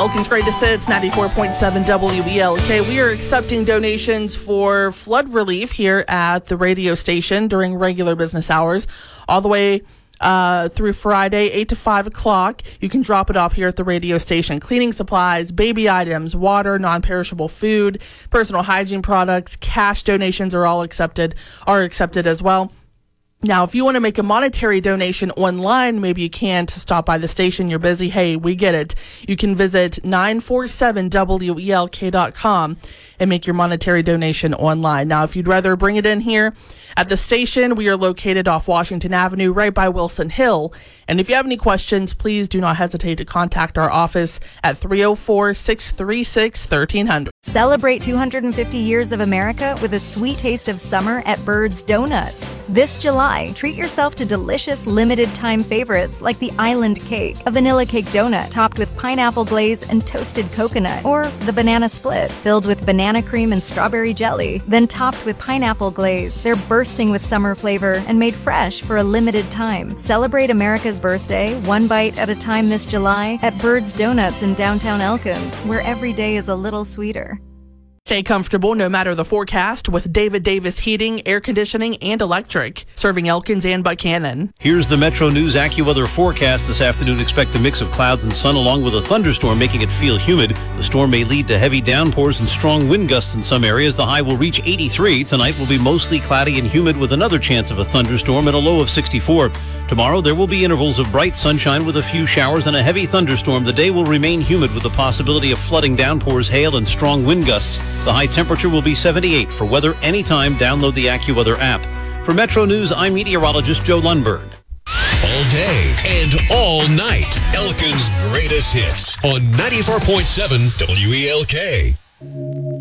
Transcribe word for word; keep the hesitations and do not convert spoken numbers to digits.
Elkins Greatest Hits, ninety-four point seven W E L K. We are accepting donations for flood relief here at the radio station during regular business hours, all the way uh, through Friday, eight to five o'clock. You can drop it off here at the radio station. Cleaning supplies, baby items, water, non-perishable food, personal hygiene products, cash donations are all accepted, are accepted as well. Now, if you want to make a monetary donation online, maybe you can to stop by the station. You're busy. Hey, we get it. You can visit nine four seven W E L K dot com and make your monetary donation online. Now, if you'd rather bring it in here at the station, we are located off Washington Avenue, right by Wilson Hill. And if you have any questions, please do not hesitate to contact our office at three oh four, six three six, one three hundred. Celebrate two hundred fifty years of America with a sweet taste of summer at Bird's Donuts. This July, treat yourself to delicious limited-time favorites like the Island Cake, a vanilla cake donut topped with pineapple glaze and toasted coconut, or the Banana Split, filled with banana cream and strawberry jelly, then topped with pineapple glaze. They're bursting with summer flavor and made fresh for a limited time. Celebrate America's birthday one bite at a time this July at Bird's Donuts in downtown Elkins, where every day is a little sweeter. Stay comfortable no matter the forecast with David Davis Heating, Air Conditioning, and Electric, serving Elkins and Buchanan. Here's the Metro News AccuWeather forecast this afternoon. Expect a mix of clouds and sun along with a thunderstorm, making it feel humid. The storm may lead to heavy downpours and strong wind gusts in some areas. The high will reach eighty-three. Tonight will be mostly cloudy and humid with another chance of a thunderstorm at a low of sixty-four. Tomorrow, there will be intervals of bright sunshine with a few showers and a heavy thunderstorm. The day will remain humid with the possibility of flooding, downpours, hail, and strong wind gusts. The high temperature will be seventy-eight. For weather anytime, download the AccuWeather app. For Metro News, I'm meteorologist Joe Lundberg. All day and all night, Elkins' greatest hits on ninety-four point seven W E L K.